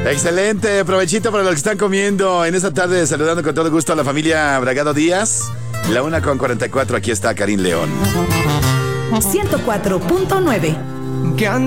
Excelente, provechito para los que están comiendo en esta tarde, saludando con todo gusto a la familia Bragado Díaz. La 1:44, aquí está Karim León. 104.9.